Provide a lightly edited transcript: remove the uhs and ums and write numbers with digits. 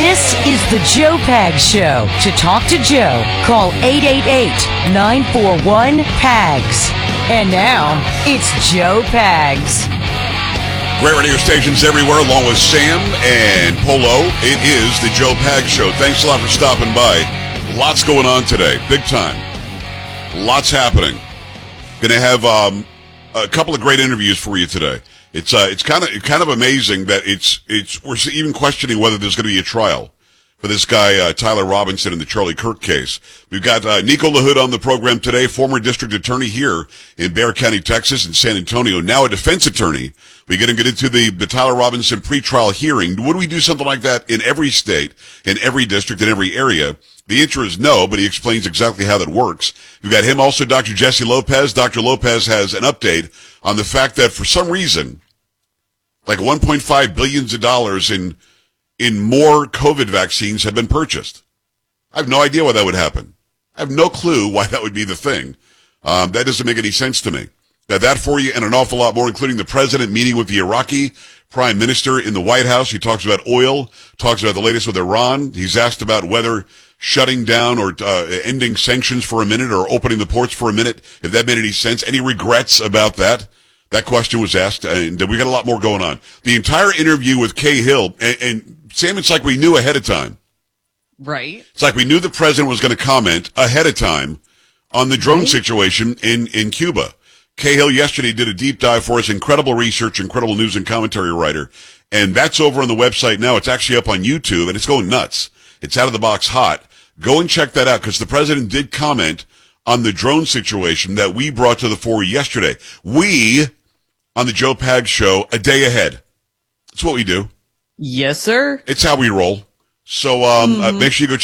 This is the Joe Pags Show. To talk to Joe, call 888-941-PAGS. And now, it's Joe Pags. Great radio stations everywhere, along with Sam and Polo. It is the Joe Pags Show. Thanks a lot for stopping by. Lots going on today, big time. Lots happening. Going to have a couple of great interviews for you today. It's kind of amazing that we're even questioning whether there's going to be a trial for this guy Tyler Robinson in the Charlie Kirk case. We've got Nico LaHood on the program today, former district attorney here in Bexar County, Texas, in San Antonio, now a defense attorney. We're going to get into the Tyler Robinson pretrial hearing. Would we do something like that in every state, in every district, in every area? The answer is no, but he explains exactly how that works. We've got him also, Dr. Jesse Lopez. Dr. Lopez has an update on the fact that for some reason, like $1.5 billion in more COVID vaccines have been purchased. I have no idea why that would happen. I have no clue why that would be the thing. That doesn't make any sense to me. Got that for you and an awful lot more, including the president meeting with the Iraqi prime minister in the White House. He talks about oil, talks about the latest with Iran. He's asked about whether shutting down or ending sanctions for a minute or opening the ports for a minute, if that made any sense. Any regrets about that? That question was asked, and we got a lot more going on. The entire interview with Kay Hill, and Sam, it's like we knew ahead of time. Right. It's like we knew the president was going to comment ahead of time on the drone situation in Cuba. Kay Hill yesterday did a deep dive for us, incredible research, incredible news and commentary writer, and that's over on the website now. It's actually up on YouTube, and it's going nuts. It's out of the box hot. Go and check that out, because the president did comment on the drone situation that we brought to the fore yesterday. We, on the Joe Pags Show, a day ahead. That's what we do. Yes, sir. It's how we roll. So make sure you go